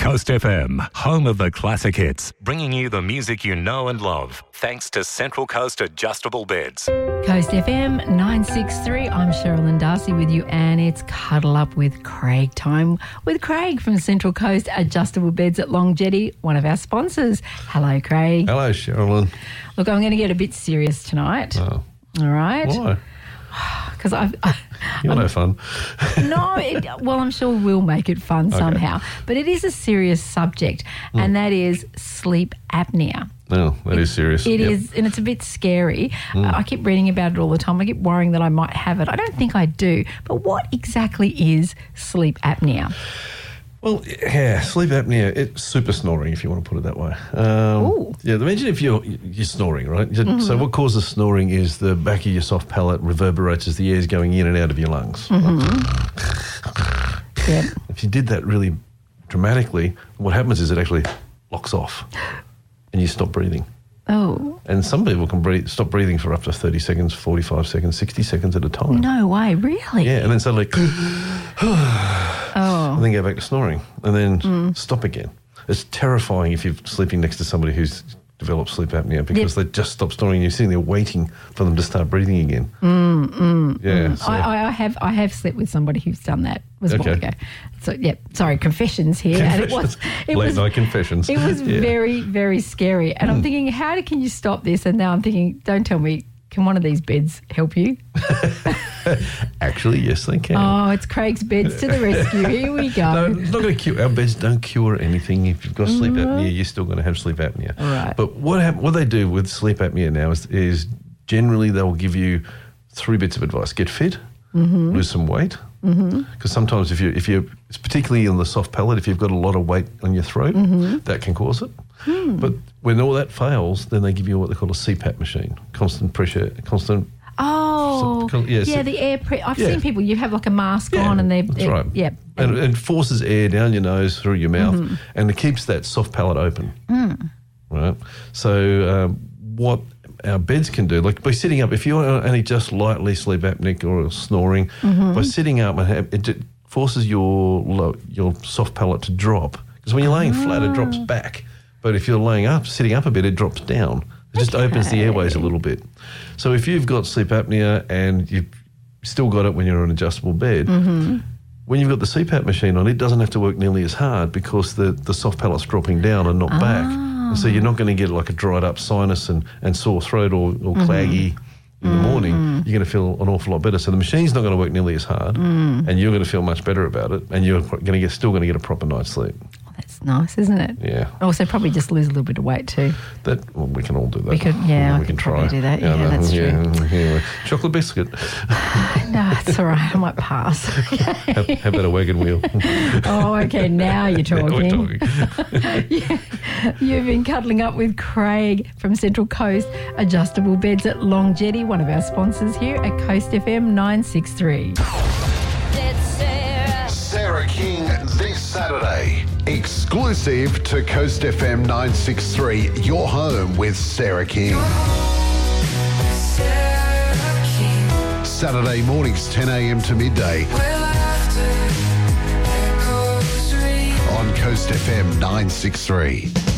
Coast FM, home of the classic hits, bringing you the music you know and love, thanks to Central Coast Adjustable Beds. Coast FM 963. I'm Sherilyn Darcy with you, and it's Cuddle Up with Craig time with Craig from Central Coast Adjustable Beds at Long Jetty, one of our sponsors. Hello, Craig. Hello, Sherilyn. Look, I'm going to get a bit serious tonight. Oh. All right? Why? Because You're no fun. well, I'm sure we'll make it fun somehow. But it is a serious subject, and that is sleep apnea. No, that is serious. It is, and it's a bit scary. I keep reading about it all the time. I keep worrying that I might have it. I don't think I do. But what exactly is sleep apnea? Well, yeah, sleep apnea, it's super snoring, if you want to put it that way. Yeah, imagine if you're snoring, right? So what causes snoring is the back of your soft palate reverberates as the air's going in and out of your lungs. Yep. If you did that really dramatically, what happens is it actually locks off and you stop breathing. Oh. And some people can stop breathing for up to 30 seconds, 45 seconds, 60 seconds at a time. No way, really? Yeah, and then suddenly, Oh. and then go back to snoring, and then stop again. It's terrifying if you're sleeping next to somebody who's developed sleep apnea because they just stop snoring and you're sitting there waiting for them to start breathing again. Yeah. So. I have slept with somebody who's done that. It was a while Okay. ago. So, yeah, sorry, confessions here. And Late night confessions. It was very, very scary. And I'm thinking, how can you stop this? And now I'm thinking, don't tell me, can one of these beds help you? Actually, yes, they can. Oh, it's Craig's Beds to the rescue. Here we go. No, it's not going to cure. Our beds don't cure anything. If you've got sleep apnea, you're still going to have sleep apnea. Right. But what they do with sleep apnea now is generally they'll give you 3 bits of advice. Get fit, lose some weight. Because sometimes if you're, it's particularly in the soft palate, if you've got a lot of weight on your throat, that can cause it. But when all that fails, then they give you what they call a CPAP machine, constant pressure, constant. Oh, the air pressure. I've seen people, you have like a mask on and that's right. Yeah. And it forces air down your nose, through your mouth, and it keeps that soft palate open. Right? So what our beds can do, like by sitting up, if you're only just lightly sleep apneic or snoring, by sitting up, it forces your soft palate to drop. Because when you're laying flat, it drops back. But if you're sitting up a bit, it drops down. It just opens the airways a little bit. So if you've got sleep apnea and you've still got it when you're on an adjustable bed, when you've got the CPAP machine on, it doesn't have to work nearly as hard because the soft palate's dropping down and not back. And so you're not going to get like a dried up sinus and sore throat or claggy in the morning. You're going to feel an awful lot better. So the machine's not going to work nearly as hard and you're going to feel much better about it and you're still going to get a proper night's sleep. That's nice, isn't it? Yeah. Also, probably just lose a little bit of weight too. We can all do that. We could try. Do that. Yeah, that's true. Anyway, chocolate biscuit. No, it's all right. I might pass. How about a wagon wheel? Oh, okay. Now you're talking. Now we're talking. You've been cuddling up with Craig from Central Coast Adjustable Beds at Long Jetty, one of our sponsors here at Coast FM 963. Sarah King this Saturday. Exclusive to Coast FM 963. Your home with Sarah King. Saturday mornings 10 a.m. to midday. On Coast FM 963.